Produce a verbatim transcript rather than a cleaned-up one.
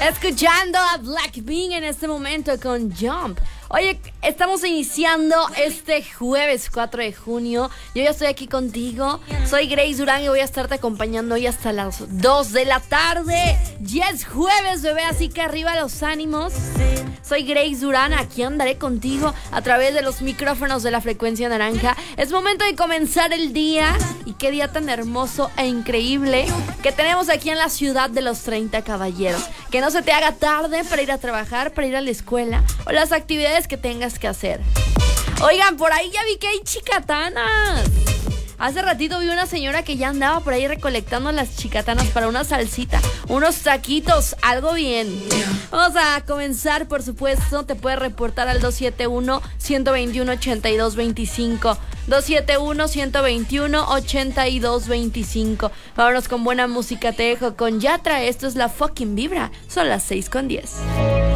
Escuchando a Blackpink en este momento con Jump. Oye, estamos iniciando este jueves cuatro de junio. Yo ya estoy aquí contigo. Soy Grace Durán y voy a estarte acompañando hoy hasta las dos de la tarde. Ya es jueves, bebé, así que arriba los ánimos. Soy Grace Durán, aquí andaré contigo a través de los micrófonos de la frecuencia naranja. Es momento de comenzar el día. Y qué día tan hermoso e increíble que tenemos aquí en la ciudad de los treinta caballeros. Que no se te haga tarde para ir a trabajar, para ir a la escuela o las actividades que tengas que hacer. Oigan, por ahí ya vi que hay chicatanas. Hace ratito vi una señora que ya andaba por ahí recolectando las chicatanas para una salsita, unos taquitos, algo bien. Vamos a comenzar, por supuesto. Te puedes reportar al dos siete uno, uno dos uno, ocho dos dos cinco. dos siete uno, uno dos uno, ocho dos dos cinco. Vámonos con buena música, te dejo con Yatra. Esto es La Fucking Vibra. Son las seis con diez.